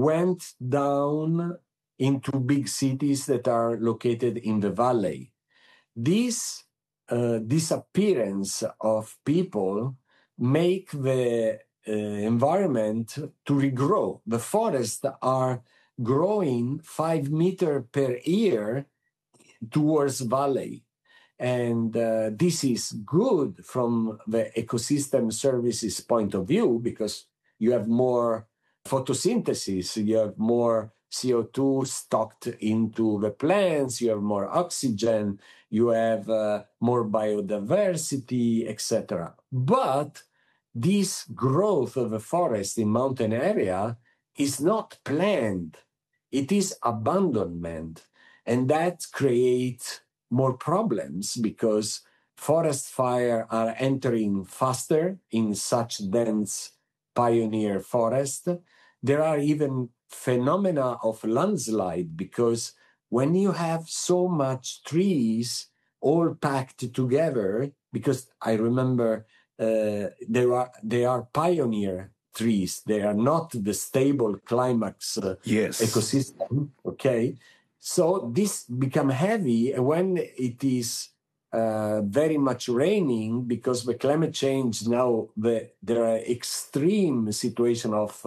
went down into big cities that are located in the valley. This disappearance of people make the environment to regrow. The forests are growing 5 meters per year towards valley. And this is good from the ecosystem services point of view because you have more photosynthesis, you have more CO2 stocked into the plants, you have more oxygen, you have more biodiversity, etc. But this growth of the forest in mountain area is not planned. It is abandonment. And that creates more problems because forest fires are entering faster in such dense pioneer forest. There are even phenomena of landslide because when you have so much trees all packed together, because I remember they are pioneer trees. They are not the stable climax ecosystem. Okay. So this become heavy when it is very much raining because the climate change now, there are extreme situation of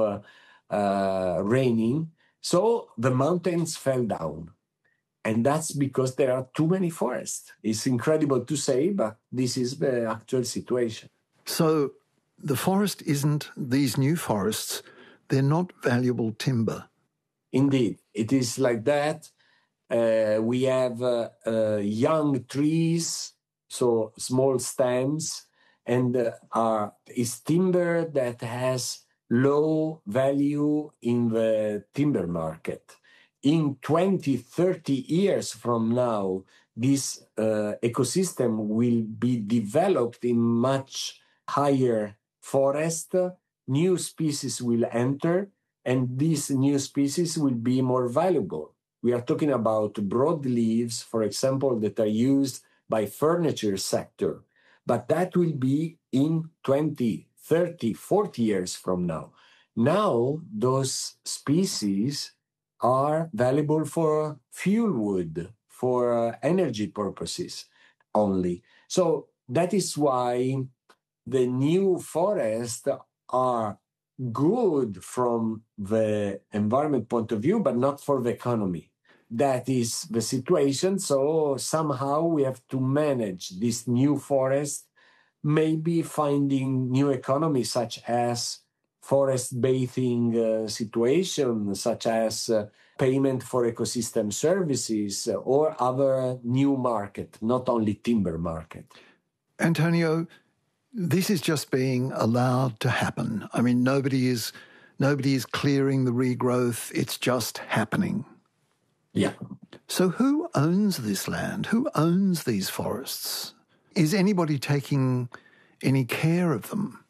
raining. So the mountains fell down. And that's because there are too many forests. It's incredible to say, but this is the actual situation. So the forest isn't, these new forests, they're not valuable timber. Indeed, it is like that. We have young trees, so small stems, and is timber that has low value in the timber market. In 20, 30 years from now, this ecosystem will be developed in much higher forest. New species will enter, and these new species will be more valuable. We are talking about broadleaves, for example, that are used by furniture sector. But that will be in 20, 30, 40 years from now. Now, those species are valuable for fuel wood, for energy purposes only. So that is why the new forests are good from the environment point of view, but not for the economy. That is the situation. So somehow we have to manage this new forest, maybe finding new economies such as forest bathing situation, such as payment for ecosystem services or other new market, not only timber market. Antonio, this is just being allowed to happen. I mean, nobody is clearing the regrowth. It's just happening. Yeah. So who owns this land? Who owns these forests? Is anybody taking any care of them?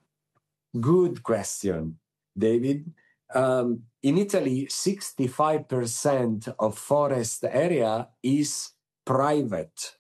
Good question, David. In Italy, 65% of forest area is private.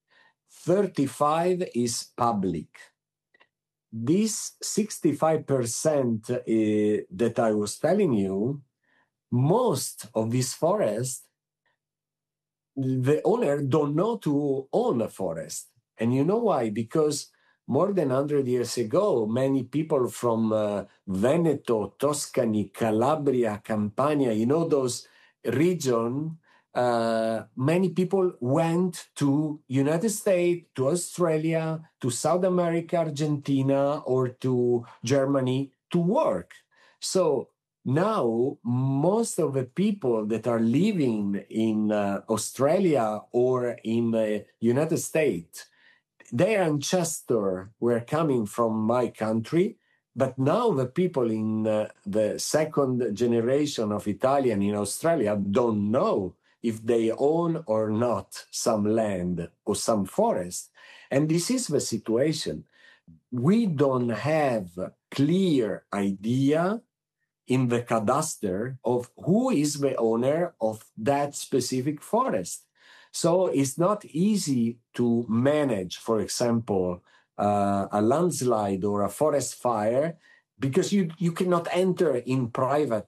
35% is public. This 65% that I was telling you, most of this forest, the owner don't know to own a forest. And you know why? Because more than 100 years ago, many people from Veneto, Tuscany, Calabria, Campania, those regions, many people went to United States, to Australia, to South America, Argentina, or to Germany to work. So now, most of the people that are living in Australia or in the United States, their ancestors were coming from my country, but now the people in the second generation of Italian in Australia don't know if they own or not some land or some forest. And this is the situation. We don't have a clear idea in the cadastre of who is the owner of that specific forest. So it's not easy to manage, for example, a landslide or a forest fire because you cannot enter in private